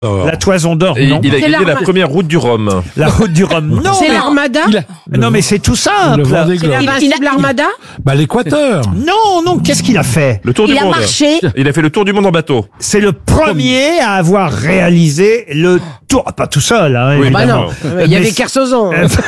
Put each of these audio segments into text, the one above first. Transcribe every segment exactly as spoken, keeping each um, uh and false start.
La toison d'or, Et non. il a C'est gagné la l'armada. première route du Rhum. La route du Rhum, non. C'est mais- l'armada. Non, mais c'est tout simple. Le Vendée C'est Globe. l'invincible armada. Bah, l'équateur. Non, non, qu'est-ce qu'il a fait? Le tour Il du a monde. marché. Il a fait le tour du monde en bateau. C'est le premier à avoir réalisé le tour, pas tout seul, hein, Oui, Bah évidemment. non, il y Mais avait c'est- Kersozon.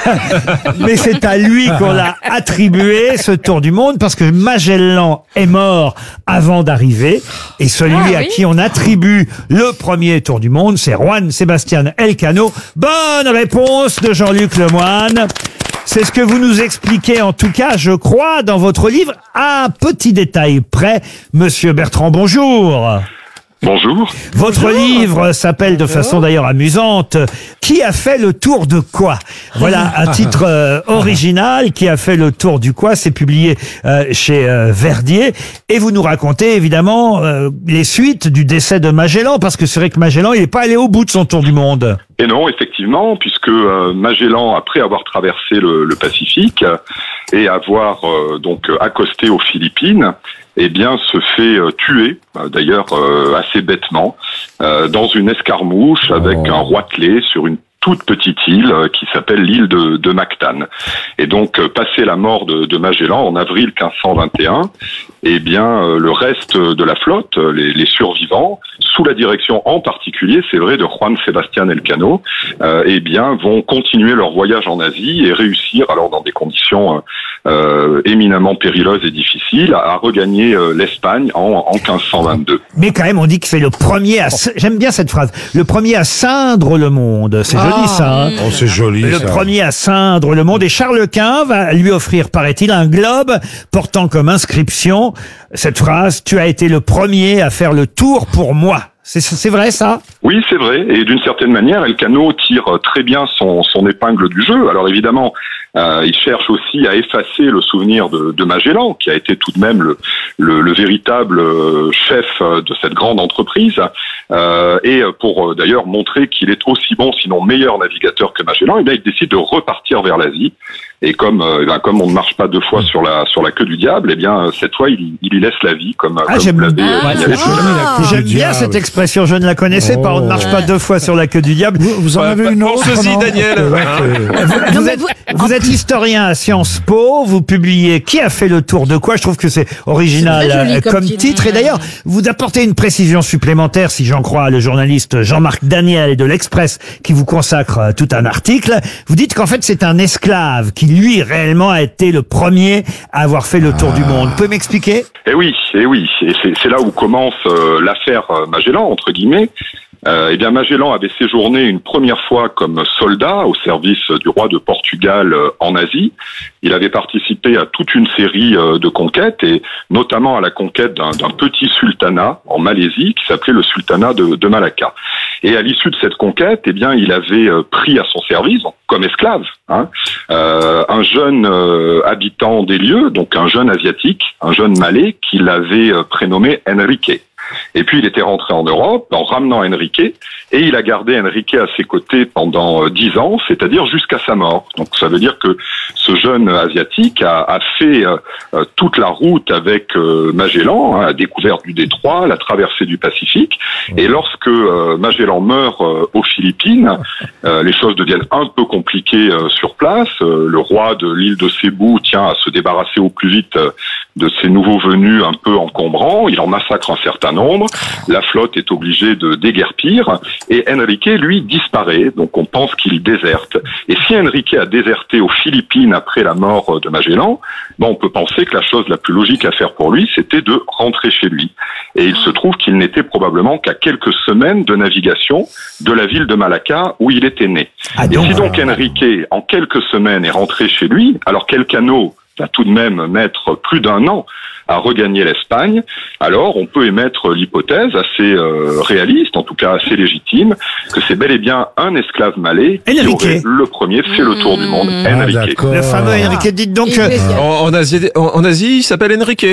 Mais c'est à lui qu'on l'a attribué ce tour du monde parce que Magellan est mort avant d'arriver et celui Ah, à oui. qui on attribue le premier tour du monde, c'est Juan Sebastián Elcano. Bonne réponse de Jean-Luc Lemoyne. C'est ce que vous nous expliquez en tout cas, je crois, dans votre livre. À un petit détail près, Monsieur Bertrand, bonjour. Bonjour. Votre livre s'appelle de façon d'ailleurs amusante « Qui a fait le tour de quoi ?» Voilà un titre euh, original, « Qui a fait le tour du quoi ?» C'est publié euh, chez euh, Verdier. Et vous nous racontez évidemment euh, les suites du décès de Magellan, parce que c'est vrai que Magellan, il n'est pas allé au bout de son tour du monde. Et non, effectivement, puisque euh, Magellan, après avoir traversé le, le Pacifique euh, et avoir euh, donc euh, accosté aux Philippines, eh bien, se fait euh, tuer, euh, d'ailleurs euh, assez bêtement, euh, dans une escarmouche avec Oh. un roitelet sur une toute petite île euh, qui s'appelle l'île de, de Mactan. Et donc, euh, passé la mort de, de Magellan en avril quinze cent vingt et un, eh bien, euh, le reste de la flotte, euh, les, les survivants, sous la direction en particulier, c'est vrai, de Juan Sebastián Elcano, euh, eh bien, vont continuer leur voyage en Asie et réussir, alors dans des conditions euh, euh, éminemment périlleuses et difficiles, à, à regagner euh, l'Espagne en, en quinze cent vingt-deux. Mais quand même, on dit que c'est le premier à... ce- J'aime bien cette phrase. Le premier à ceindre le monde. C'est joli ça. hein. Oh, c'est joli, Le ça. premier à ceindre le monde. Et Charles Quint va lui offrir, paraît-il, un globe portant comme inscription cette phrase « Tu as été le premier à faire le tour pour moi ». C'est c'est vrai ça? Oui, c'est vrai. Et d'une certaine manière, Elcano tire très bien son, son épingle du jeu. Alors évidemment, euh, il cherche aussi à effacer le souvenir de, de Magellan, qui a été tout de même le, le, le véritable euh, chef de cette grande entreprise. Euh, et pour euh, d'ailleurs montrer qu'il est aussi bon, sinon meilleur navigateur que Magellan, et bien il décide de repartir vers l'Asie. Et comme euh, eh bien, comme on ne marche pas deux fois sur la sur la queue du diable, eh bien cette fois il, il y laisse la vie, comme, Ah, comme j'aime vous l'avez ah, euh, signalé tout à l'heure. Ah. J'aime du bien diable. cette expression, je ne la connaissais pas. On ne marche pas deux fois sur la queue du diable. Vous, vous en Ouais, avez une autre, pense-y, non Daniel. C'est vrai que- Vous êtes, vous êtes historien à Sciences Po, vous publiez Qui a fait le tour de quoi? Je trouve que c'est original C'est très joli euh, comme comme titre. titre. Et d'ailleurs, vous apportez une précision supplémentaire, si j'en crois le journaliste Jean-Marc Daniel de l'Express, qui vous consacre euh, tout un article. Vous dites qu'en fait, c'est un esclave qui, lui, réellement a été le premier à avoir fait le tour du monde. Vous pouvez m'expliquer? Eh oui, eh oui, et c'est c'est là où commence euh, l'affaire euh, Magellan, entre guillemets. Euh, eh bien, Magellan avait séjourné une première fois comme soldat au service du roi de Portugal euh, en Asie. Il avait participé à toute une série euh, de conquêtes, et notamment à la conquête d'un d'un petit sultanat en Malaisie qui s'appelait le sultanat de, de Malacca. Et à l'issue de cette conquête, eh bien, il avait euh, pris à son service, donc, comme esclave, hein, euh, un jeune euh, habitant des lieux, donc un jeune asiatique, un jeune malais, qu'il avait euh, prénommé Enrique. Et puis il était rentré en Europe en ramenant Enrique, et il a gardé Enrique à ses côtés pendant dix ans, c'est-à-dire jusqu'à sa mort. Donc ça veut dire que ce jeune asiatique a, a fait euh, toute la route avec euh, Magellan, hein, la découverte du détroit, la traversée du Pacifique. Et lorsque euh, Magellan meurt euh, aux Philippines, euh, les choses deviennent un peu compliquées euh, sur place. Euh, le roi de l'île de Cébou tient à se débarrasser au plus vite euh, de ces nouveaux venus un peu encombrants. Il en massacre un certain nombre. La flotte est obligée de déguerpir et Enrique, lui, disparaît. Donc on pense qu'il déserte. Et si Enrique a déserté aux Philippines après la mort de Magellan, bon, on peut penser que la chose la plus logique à faire pour lui, c'était de rentrer chez lui. Et il se trouve qu'il n'était probablement qu'à quelques semaines de navigation de la ville de Malacca où il était né. Ah, Et donc, si donc Enrique, en quelques semaines, est rentré chez lui, alors qu'Elcano va tout de même mettre plus d'un an à regagner l'Espagne, alors on peut émettre l'hypothèse assez euh, réaliste, en tout cas assez légitime, que c'est bel et bien un esclave malais qui Enrique. aurait le premier fait le tour du monde, Ah, Enrique. d'accord. Le fameux Enrique, dites donc... Et euh, spécial. En, en Asie, en, en Asie, il s'appelle Enrique.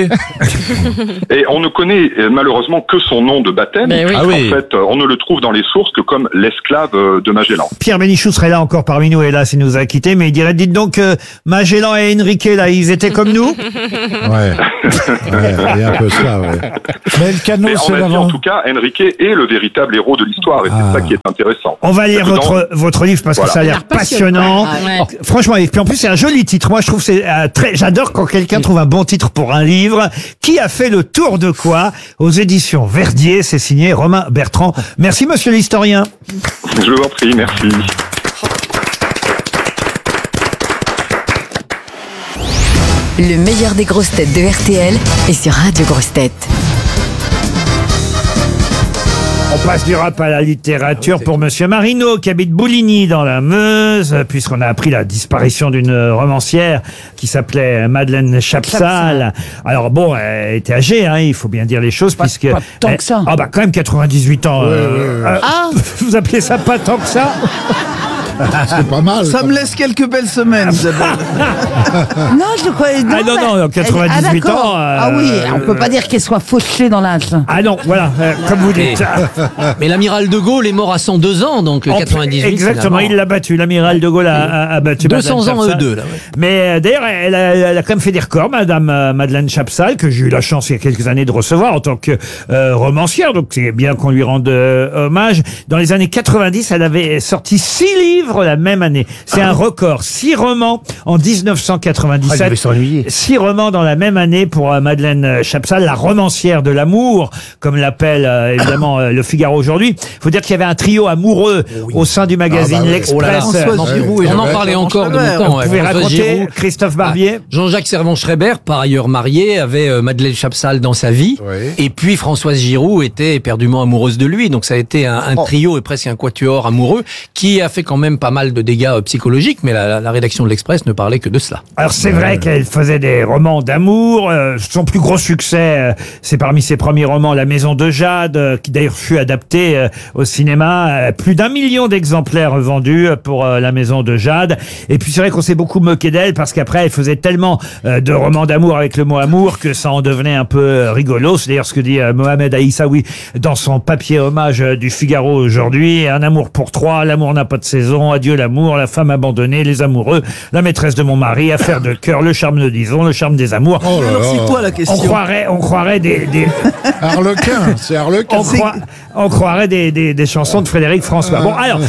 Et on ne connaît euh, malheureusement que son nom de baptême, Mais oui. Ah oui. en fait, euh, on ne le trouve dans les sources que comme l'esclave euh, de Magellan. Pierre Bénichou serait là encore parmi nous, et là, s'il nous a quittés, mais il dirait, dites donc, euh, Magellan et Enrique, là, ils étaient comme nous? Ouais. Ouais, il y a un peu ça, ouais. Mais le canot, Mais en c'est Asie, l'avant. en tout cas, Enrique est le véritable héros de l'histoire, et Ah. c'est ça qui est intéressant. On va lire Dedans- votre, votre livre parce Voilà. que ça a l'air passionnant. Ouais. Franchement, et puis en plus c'est un joli titre. Moi je trouve que c'est euh, très. J'adore quand quelqu'un trouve un bon titre pour un livre. Qui a fait le tour de quoi aux éditions Verdier. C'est signé Romain Bertrand. Merci monsieur l'historien. Je vous en prie, merci. Le meilleur des grosses têtes de R T L est sur Radio Grosses Têtes. On passe du rap à la littérature pour monsieur Marino qui habite Bouligny dans la Meuse, puisqu'on a appris la disparition d'une romancière qui s'appelait Madeleine Chapsal. Alors bon, elle était âgée, hein, il faut bien dire les choses, puisque pas tant que ça. Ah bah quand même quatre-vingt-dix-huit ans. euh, euh, Ah. Vous appelez ça pas tant que ça? C'est pas mal. Ça me laisse quelques belles semaines, Isabelle. Non, je croyais. Ah non, mais- non, quatre-vingt-dix-huit Ah, d'accord. ans, euh, Ah oui, on peut pas dire qu'elle soit fauchée dans l'âge. Ah non, voilà, euh, comme vous dites. Mais l'amiral de Gaulle est mort à cent deux ans, donc En- quatre-vingt-dix-huit. Exactement, il l'a battu. L'amiral de Gaulle a, a- a battu deux cents Madeleine ans, eux Chapsal. deux, là, ouais. Mais euh, d'ailleurs, elle a, elle a quand même fait des records, Madame euh, Madeleine Chapsal, que j'ai eu la chance il y a quelques années de recevoir en tant que euh, romancière. Donc c'est bien qu'on lui rende euh, hommage. Dans les années quatre-vingt-dix, elle avait sorti six livres la même année. C'est un record. Six romans en dix-neuf cent quatre-vingt-dix-sept. Six romans dans la même année pour euh, Madeleine Chapsal, la romancière de l'amour, comme l'appelle euh, évidemment euh, le Figaro aujourd'hui. Il faut dire qu'il y avait un trio amoureux au sein du magazine Ah bah oui. L'Express. Oh là là. Françoise Giroud et On en Jean-Jacques parlait encore de Servan-Schreiber. mon temps. Vous ouais. pouvez François raconter, Giroud. Christophe Barbier? Jean-Jacques Servan-Schreiber, par ailleurs marié, avait euh, Madeleine Chapsal dans sa vie. Oui. Et puis Françoise Giroud était éperdument amoureuse de lui. Donc ça a été un, un trio et presque un quatuor amoureux qui a fait quand même pas mal de dégâts euh, psychologiques. Mais la, la- la rédaction de l'Express ne parlait que de cela. Alors c'est vrai qu'elle faisait des romans d'amour. euh, son plus gros succès, euh, c'est parmi ses premiers romans La Maison de Jade, euh, qui d'ailleurs fut adapté euh, au cinéma. Euh, plus d'un million d'exemplaires vendus euh, pour euh, La Maison de Jade. Et puis c'est vrai qu'on s'est beaucoup moqué d'elle parce qu'après elle faisait tellement euh, de romans d'amour avec le mot amour que ça en devenait un peu euh, rigolo. C'est d'ailleurs ce que dit euh, Mohamed Aïssaoui dans son papier hommage euh, du Figaro aujourd'hui. Un amour pour trois, l'amour n'a pas de saison, adieu l'amour, la femme abandonnée, les amoureux, la maîtresse de mon mari, affaire de cœur, le charme de Dison, le charme des amours. Oh là Alors, c'est là. quoi la On question? croirait, on croirait des, des Harlequin, c'est Harlequin. on, croit- on croirait des, des, des chansons de Frédéric François. Bon, alors,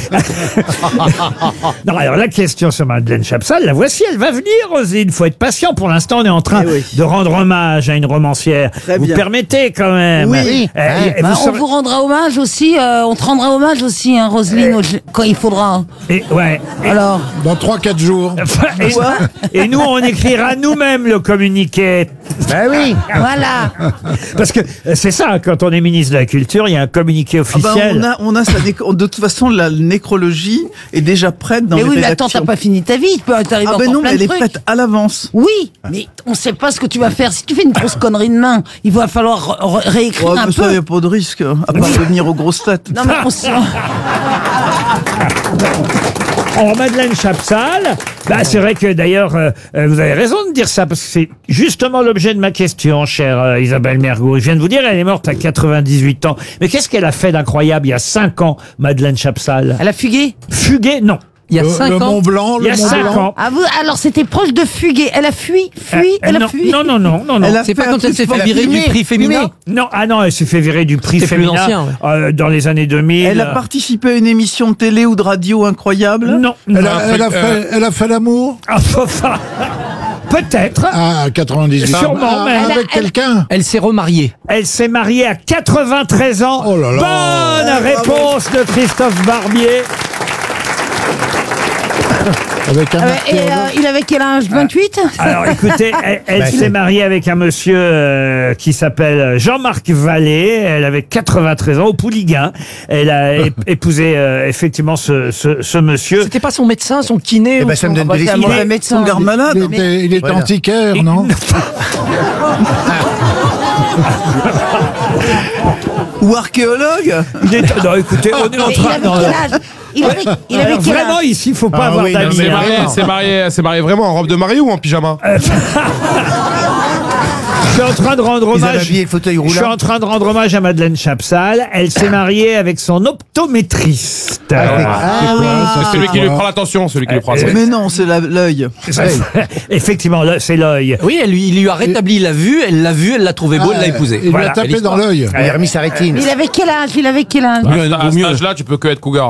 non, alors la question sur Madeleine Chapsal, la voici, elle va venir, Rosine. Il faut être patient. Pour l'instant, on est en train Eh oui. de rendre hommage à une romancière. Très vous bien. permettez quand même. Oui. Euh, et- et Bah, vous on saurez- vous rendra hommage aussi, euh, on te rendra hommage aussi, hein, Roselyne, au- quand il faudra. et- ouais. Et- Alors, Dans trois quatre jours. Enfin, et, et nous, on écrira nous-mêmes le communiqué. ben oui, voilà. Parce que euh, c'est ça, quand on est ministre de la Culture, il y a un communiqué Ah bah, officiel. on a, on a sa nécro- de toute façon, la nécrologie est déjà prête dans Mais les oui, mais attends, rédactions. t'as pas fini ta vie, tu peux t'arriver Ah encore ben non, plein mais elle de est trucs. prête à l'avance. Oui, mais on sait pas ce que tu vas faire. Si tu fais une grosse connerie demain, il va falloir re- re- réécrire Oh, un mais ça, peu. y a pas de risque, à part de venir aux grosses têtes. Non, mais on s- Alors Madeleine Chapsal, bah, c'est vrai que d'ailleurs, euh, euh, vous avez raison de dire ça, parce que c'est justement l'objet de ma question, chère euh, Isabelle Mergo. Je viens de vous dire, elle est morte à quatre-vingt-dix-huit ans. Mais qu'est-ce qu'elle a fait d'incroyable il y a cinq ans, Madeleine Chapsal? Elle a fugué. Fugué? Non. Il y a Le, cinq le ans. Mont Blanc, Il y le a Mont cinq Blanc. ans. Ah, vous, alors c'était proche de fuguer. Elle a fui, fui, Euh, elle non, a fui. non, non, non, non, non. Elle a C'est fait pas un quand elle truc s'est fait pour- virer du fumée, prix féminin. fumée. Non, ah non, elle s'est fait virer du prix C'était plus féminin ancien, ouais. euh, dans les années deux mille. Elle a participé à une émission de télé ou de radio incroyable. Non, Elle non. a, elle a fait, elle a fait l'amour Ah, enfin, peut-être. à quatre-vingt-dix-huit. Sûrement, Ah, mais- avec Elle a- quelqu'un. Elle s'est remariée. Elle s'est mariée à quatre-vingt-treize ans. Oh là là. Bonne réponse de Christophe Barbier. Avec un Euh, et euh, archéologue. il avait quel âge? vingt-huit? Alors écoutez, elle, elle s'est mariée avec un monsieur euh, qui s'appelle Jean-Marc Vallée. Elle avait quatre-vingt-treize ans, au Pouliguen. Elle a é- épousé euh, effectivement ce, ce, ce monsieur. C'était pas son médecin, son kiné. ou ben, ça me son- donne bah, des c'est un idées. mauvais médecin. Son garde-malade. Il était, il était Voilà. antiquaire, non? Ou archéologue. Il est- non, écoutez, on est en Mais il train... avait non, quel non. âge? Il avait, il avait Alors, quel vraiment, âge? ici, il faut pas Ah avoir oui, non, d'amis. mais C'est hein. marié, vraiment. c'est marié, c'est marié vraiment en robe de mariée ou en pyjama? Je suis en train de rendre Ils avaient hommage. habillé le fauteuil Je suis roulant. en train de rendre hommage à Madeleine Chapsal. Elle s'est mariée avec son optométriste. Ah oui. C'est celui qui lui prend l'attention, celui qui lui prend l'attention. Mais non, c'est la- l'œil. Effectivement, là, c'est l'œil. Oui, elle lui, il lui a rétabli la vue, elle l'a vu, elle l'a trouvé beau, elle l'a épousé. Il lui Voilà. a tapé dans l'œil. Il a remis sa rétine. Il avait quel âge Il avait quel âge À cet âge-là, tu peux que être cougar.